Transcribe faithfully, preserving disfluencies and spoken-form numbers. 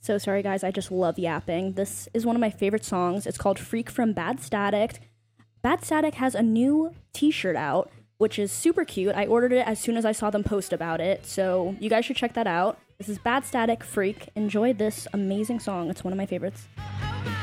So sorry, guys. I just love yapping. This is one of my favorite songs. It's called Freak from Bad Static. Bad Static has a new t-shirt out, which is super cute. I ordered it as soon as I saw them post about it. So you guys should check that out. This is Bad Static, Freak. Enjoy this amazing song. It's one of my favorites.